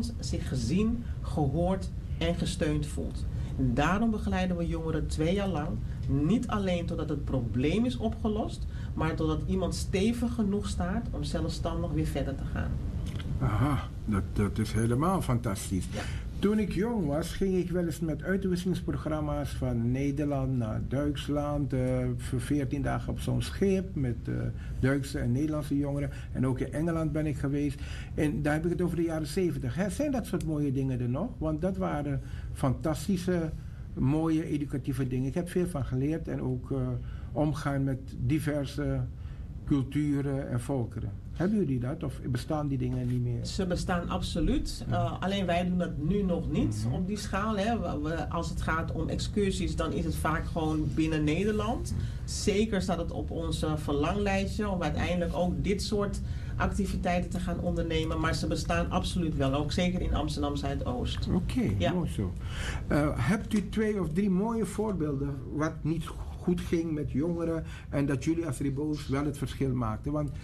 iemand zich gezien, gehoord en gesteund voelt. En daarom begeleiden we jongeren 2 jaar lang, niet alleen totdat het probleem is opgelost, maar totdat iemand stevig genoeg staat om zelfstandig weer verder te gaan. Aha, dat is helemaal fantastisch. Ja. Toen ik jong was, ging ik wel eens met uitwisselingsprogramma's van Nederland naar Duitsland. Voor 14 dagen op zo'n schip met Duitse en Nederlandse jongeren. En ook in Engeland ben ik geweest. En daar heb ik het over de jaren 70. Zijn dat soort mooie dingen er nog? Want dat waren fantastische, mooie, educatieve dingen. Ik heb veel van geleerd en ook omgaan met diverse culturen en volkeren. Hebben jullie dat of bestaan die dingen niet meer? Ze bestaan absoluut. Alleen wij doen dat nu nog niet op die schaal. Hè. Als het gaat om excursies, dan is het vaak gewoon binnen Nederland. Zeker staat het op ons verlanglijstje om uiteindelijk ook dit soort activiteiten te gaan ondernemen. Maar ze bestaan absoluut wel. Ook zeker in Amsterdam Zuidoost. Oké, mooi zo. Hebt u 2 of 3 mooie voorbeelden wat niet goed ging met jongeren en dat jullie als Ribos wel het verschil maakten? Want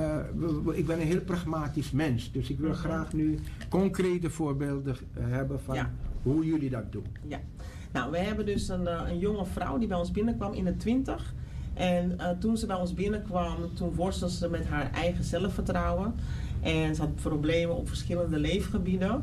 ik ben een heel pragmatisch mens, dus ik wil graag nu concrete voorbeelden hebben van hoe jullie dat doen. Ja, nou, we hebben dus een jonge vrouw die bij ons binnenkwam in de 20. En toen ze bij ons binnenkwam, toen worstelde ze met haar eigen zelfvertrouwen. En ze had problemen op verschillende leefgebieden.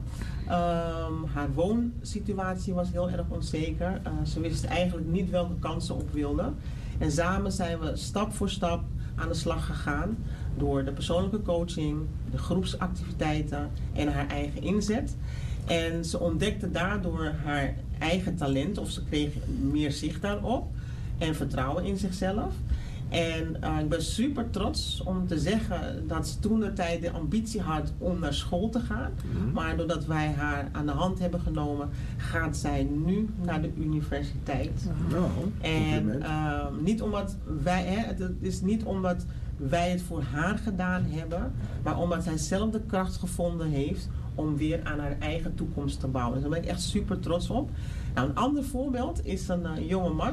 Haar woonsituatie was heel erg onzeker. Ze wist eigenlijk niet welke kant ze op wilde. En samen zijn we stap voor stap aan de slag gegaan. Door de persoonlijke coaching, de groepsactiviteiten en haar eigen inzet. En ze ontdekte daardoor haar eigen talent, of ze kreeg meer zicht daarop. En vertrouwen in zichzelf. En ik ben super trots om te zeggen dat ze toen de tijd de ambitie had om naar school te gaan. Maar doordat wij haar aan de hand hebben genomen, gaat zij nu naar de universiteit. En niet omdat het is niet omdat wij het voor haar gedaan hebben, maar omdat zij zelf de kracht gevonden heeft om weer aan haar eigen toekomst te bouwen. Dus daar ben ik echt super trots op. Nou, een ander voorbeeld is een jonge man.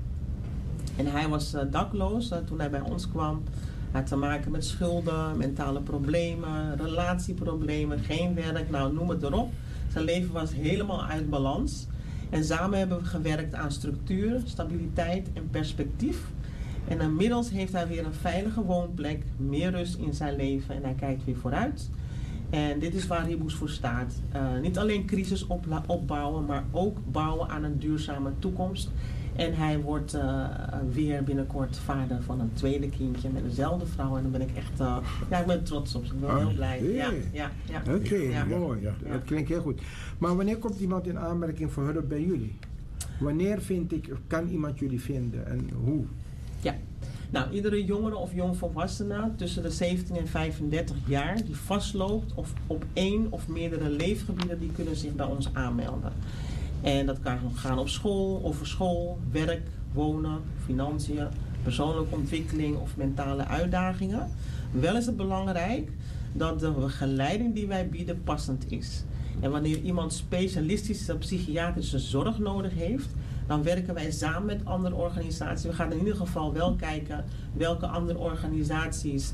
En hij was dakloos toen hij bij ons kwam. Hij had te maken met schulden, mentale problemen, relatieproblemen, geen werk, nou noem het erop. Zijn leven was helemaal uit balans. En samen hebben we gewerkt aan structuur, stabiliteit en perspectief. En inmiddels heeft hij weer een veilige woonplek, meer rust in zijn leven en hij kijkt weer vooruit. En dit is waar Ribos voor staat. Niet alleen crisis opbouwen, maar ook bouwen aan een duurzame toekomst. En hij wordt weer binnenkort vader van een tweede kindje met dezelfde vrouw. En dan ben ik echt, ik ben trots op. Ik ben heel blij. Ja. Oké, mooi. Ja. Dat klinkt heel goed. Maar wanneer komt iemand in aanmerking voor hulp bij jullie? Wanneer kan iemand jullie vinden en hoe? Ja. Nou, iedere jongere of jongvolwassene tussen de 17 en 35 jaar die vastloopt of op 1 of meerdere leefgebieden, die kunnen zich bij ons aanmelden. En dat kan gaan op school, over school, werk, wonen, financiën, persoonlijke ontwikkeling of mentale uitdagingen. Wel is het belangrijk dat de begeleiding die wij bieden passend is. En wanneer iemand specialistische psychiatrische zorg nodig heeft, dan werken wij samen met andere organisaties. We gaan in ieder geval wel kijken welke andere organisaties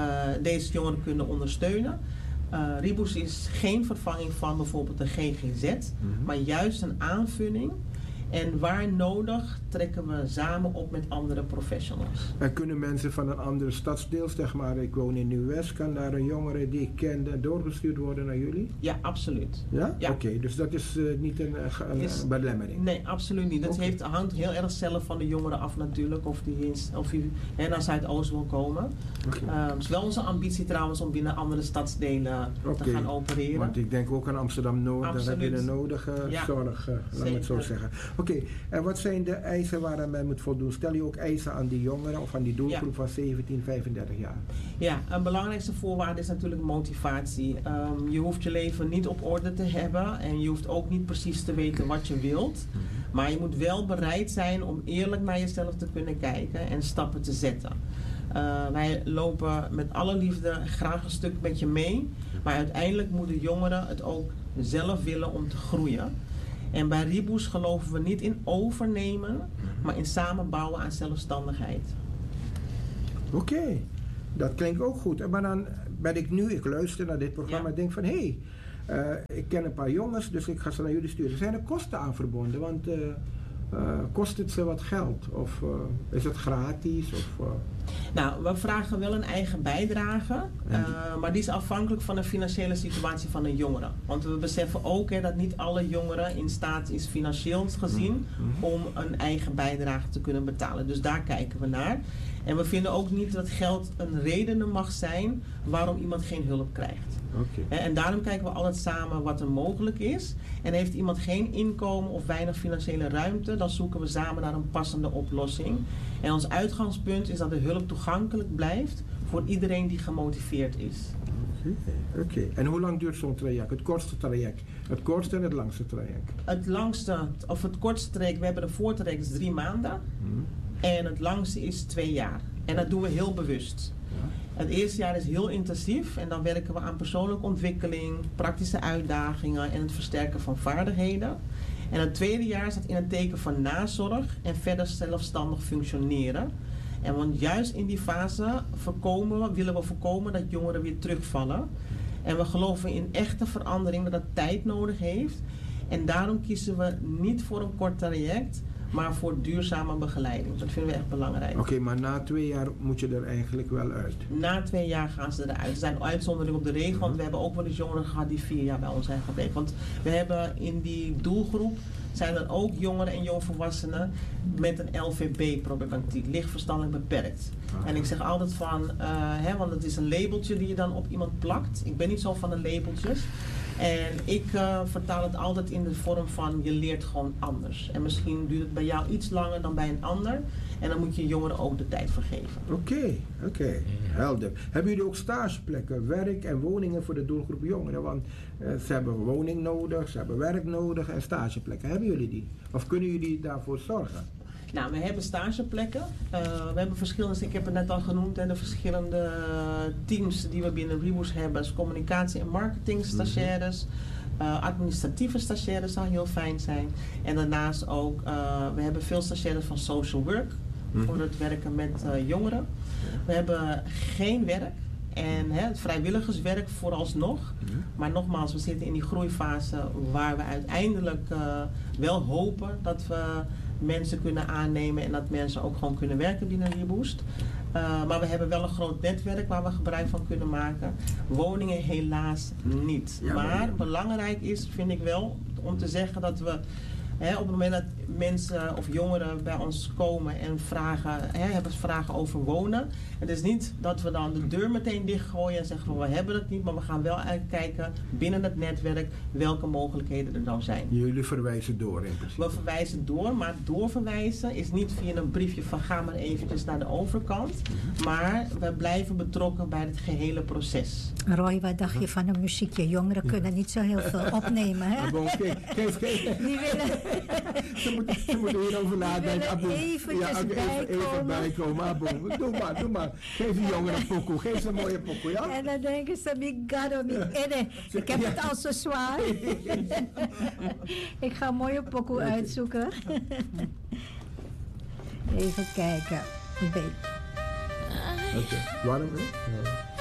deze jongeren kunnen ondersteunen. Ribos is geen vervanging van bijvoorbeeld de GGZ, maar juist een aanvulling. En waar nodig trekken we samen op met andere professionals. En kunnen mensen van een andere stadsdeel, zeg maar, ik woon in Nieuw-West, kan daar een jongere die ik kende doorgestuurd worden naar jullie? Ja, absoluut. Ja? Oké, dus dat is niet een belemmering? Nee, absoluut niet. Dat hangt heel erg zelf van de jongeren af natuurlijk, of die naar Zuidoost wil komen. Het is wel onze ambitie trouwens om binnen andere stadsdelen te gaan opereren. Want ik denk ook aan Amsterdam-Noord, daar heb je de nodige zorg, laat me het zo zeggen. Oké, en wat zijn de eisen waaraan men moet voldoen? Stel je ook eisen aan die jongeren of aan die doelgroep van 17, 35 jaar? Ja, een belangrijkste voorwaarde is natuurlijk motivatie. Je hoeft je leven niet op orde te hebben en je hoeft ook niet precies te weten wat je wilt. Maar je moet wel bereid zijn om eerlijk naar jezelf te kunnen kijken en stappen te zetten. Wij lopen met alle liefde graag een stuk met je mee. Maar uiteindelijk moeten jongeren het ook zelf willen om te groeien. En bij Ribos geloven we niet in overnemen, maar in samenbouwen aan zelfstandigheid. Oké, dat klinkt ook goed. Maar dan ben ik luister naar dit programma en denk van, Ik ken een paar jongens, dus ik ga ze naar jullie sturen. Zijn er kosten aan verbonden? Want kost het ze wat geld? Of is het gratis? Nou, we vragen wel een eigen bijdrage, maar die is afhankelijk van de financiële situatie van een jongere. Want we beseffen ook dat niet alle jongeren in staat is financieel gezien om een eigen bijdrage te kunnen betalen. Dus daar kijken we naar. En we vinden ook niet dat geld een reden mag zijn waarom iemand geen hulp krijgt. Okay. En daarom kijken we altijd samen wat er mogelijk is. En heeft iemand geen inkomen of weinig financiële ruimte, dan zoeken we samen naar een passende oplossing. En ons uitgangspunt is dat de hulp toegankelijk blijft voor iedereen die gemotiveerd is. Oké. En hoe lang duurt zo'n traject? Het kortste traject? Het kortste en het langste traject? Het kortste traject, we hebben de voortraject is 3 maanden. En het langste is 2 jaar. En dat doen we heel bewust. Het eerste jaar is heel intensief en dan werken we aan persoonlijke ontwikkeling, praktische uitdagingen en het versterken van vaardigheden. En het tweede jaar staat in het teken van nazorg en verder zelfstandig functioneren. En want juist in die fase willen we voorkomen dat jongeren weer terugvallen. En we geloven in echte verandering, dat dat tijd nodig heeft. En daarom kiezen we niet voor een kort traject, maar voor duurzame begeleiding. Dat vinden we echt belangrijk. Oké, maar na 2 jaar moet je er eigenlijk wel uit? Na 2 jaar gaan ze eruit. Er zijn uitzonderingen op de regel, want we hebben ook wel eens jongeren gehad die 4 jaar bij ons zijn gebleven. Want we hebben in die doelgroep zijn er ook jongeren en jongvolwassenen met een LVB-problematiek, licht verstandelijk beperkt. En ik zeg altijd van, want het is een labeltje die je dan op iemand plakt. Ik ben niet zo van de labeltjes. En ik vertaal het altijd in de vorm van je leert gewoon anders. En misschien duurt het bij jou iets langer dan bij een ander. En dan moet je jongeren ook de tijd voor geven. Oké. Helder. Hebben jullie ook stageplekken, werk en woningen voor de doelgroep jongeren? Want ze hebben woning nodig, ze hebben werk nodig en stageplekken. Hebben jullie die? Of kunnen jullie daarvoor zorgen? Nou, we hebben stageplekken. We hebben verschillende, ik heb het net al genoemd, de verschillende teams die we binnen Rebus hebben. Dus communicatie- en marketing stagiaires, administratieve stagiaires zou heel fijn zijn. En daarnaast ook, we hebben veel stagiaires van social work voor het werken met jongeren. We hebben geen werk. En het vrijwilligerswerk vooralsnog. Maar nogmaals, we zitten in die groeifase waar we uiteindelijk wel hopen dat we mensen kunnen aannemen en dat mensen ook gewoon kunnen werken binnen Reboost. Maar we hebben wel een groot netwerk waar we gebruik van kunnen maken. Woningen helaas niet. Maar belangrijk is, vind ik wel, om te zeggen dat we op het moment dat mensen of jongeren bij ons komen en hebben vragen over wonen. Het is niet dat we dan de deur meteen dichtgooien en zeggen van we hebben het niet, maar we gaan wel eigenlijk kijken binnen het netwerk welke mogelijkheden er dan zijn. Jullie verwijzen door in principe? We verwijzen door, maar doorverwijzen is niet via een briefje van ga maar eventjes naar de overkant. Maar we blijven betrokken bij het gehele proces. Roy, wat dacht je van een muziekje? Jongeren kunnen niet zo heel veel opnemen, hè? Geef. Die willen... Ze moeten hierover nadenken. Even bijkomen. Abo. Doe maar. Geef die jongeren een pokoe. Geef ze een mooie pokoe, ja? En dan denken ze, ik heb het al zo zwaar. Ik ga een mooie pokoe uitzoeken. Even kijken. Oké. Waarom?